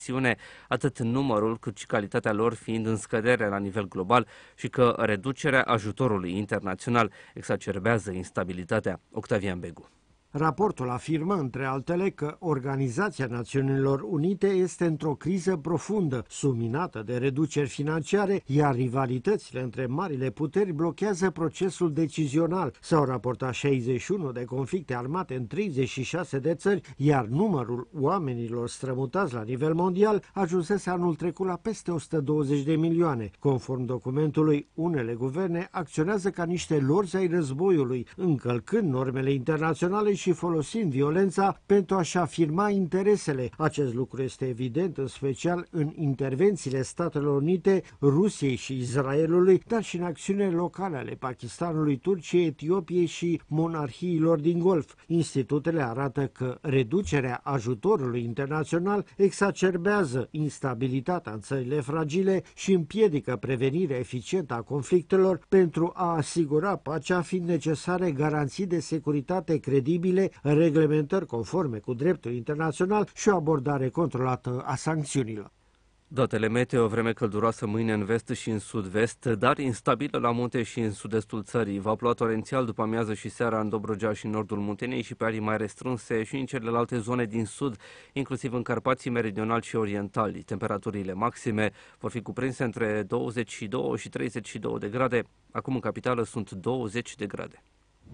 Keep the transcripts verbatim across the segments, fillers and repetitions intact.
atât numărul cât și calitatea lor fiind în scădere la nivel global și că reducerea ajutorului internațional exacerbează instabilitatea. Octavian Begu. Raportul afirmă, între altele, că Organizația Națiunilor Unite este într-o criză profundă, subminată de reduceri financiare, iar rivalitățile între marile puteri blochează procesul decizional. S-au raportat șaizeci și unu de conflicte armate în treizeci și șase de țări, iar numărul oamenilor strămutați la nivel mondial ajunsese anul trecut la peste o sută douăzeci de milioane. Conform documentului, unele guverne acționează ca niște lorzi ai războiului, încălcând normele internaționale și folosind violența pentru a-și afirma interesele. Acest lucru este evident în special în intervențiile Statelor Unite, Rusiei și Israelului, dar și în acțiunile locale ale Pakistanului, Turciei, Etiopiei și monarhiilor din Golf. Institutele arată că reducerea ajutorului internațional exacerbează instabilitatea în țările fragile și împiedică prevenirea eficientă a conflictelor, pentru a asigura pacea, fiind necesare garanții de securitate credibile, reglementări conforme cu dreptul internațional și o abordare controlată a sancțiunilor. Datele meteo: vreme călduroasă mâine în vest și în sud-vest, dar instabilă la munte și în sud-estul țării. Va ploua torențial după amiază și seara în Dobrogea și în nordul Munteniei și pe arii mai restrânse și în celelalte zone din sud, inclusiv în Carpații meridionali și orientali. Temperaturile maxime vor fi cuprinse între douăzeci și doi și treizeci și doi de grade. Acum în capitală sunt douăzeci de grade.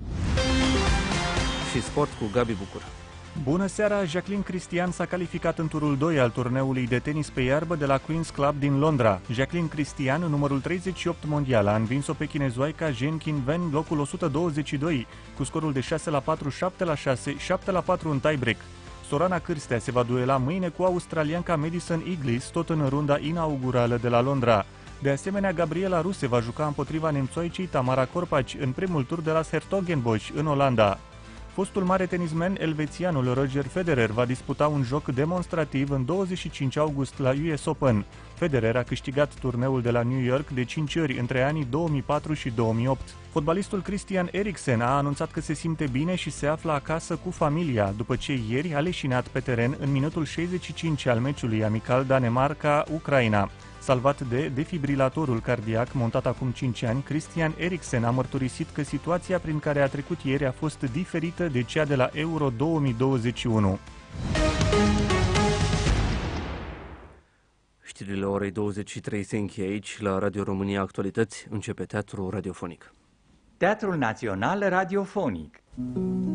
Și sport cu Gabi Bucur. Bună seara! Jacqueline Christian s-a calificat în turul doi al turneului de tenis pe iarbă de la Queen's Club din Londra. Jacqueline Christian, numărul treizeci și opt mondial, a învins-o pe chinezoaica Zheng Qinwen, locul o sută douăzeci și doi, cu scorul de șase la patru, șapte la șase, șapte la patru în tiebreak. Sorana Cârstea se va duela mâine cu australianca Madison Inglis, tot în runda inaugurală de la Londra. De asemenea, Gabriela Ruse va juca împotriva nemțoicei Tamara Korpac în primul tur de la 's-Hertogenbosch, în Olanda. Fostul mare tenismen elvețianul Roger Federer va disputa un joc demonstrativ în douăzeci și cinci august la U S Open. Federer a câștigat turneul de la New York de cinci ori între anii două mii patru și două mii opt. Fotbalistul Christian Eriksen a anunțat că se simte bine și se află acasă cu familia, după ce ieri a leșinat pe teren în minutul șaizeci și cinci al meciului amical Danemarca-Ucraina. Salvat de defibrilatorul cardiac montat acum cinci ani, Christian Eriksen a mărturisit că situația prin care a trecut ieri a fost diferită de cea de la Euro două mii douăzeci și unu. Știrile orei douăzeci și trei se încheie aici. La Radio România Actualități începe Teatrul Radiofonic. Teatrul Național Radiofonic.